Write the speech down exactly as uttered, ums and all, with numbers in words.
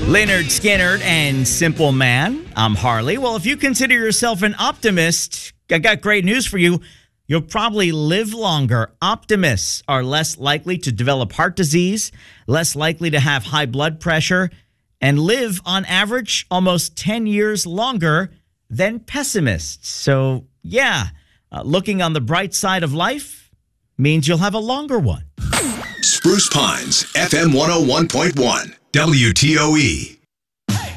Leonard Skinner and Simple Man. I'm Harley. Well, if you consider yourself an optimist, I got great news for you. You'll probably live longer. Optimists are less likely to develop heart disease, less likely to have high blood pressure, and live on average almost ten years longer than pessimists. So, yeah, uh, looking on the bright side of life means you'll have a longer one. Spruce Pines, F M one oh one point one, W T O E.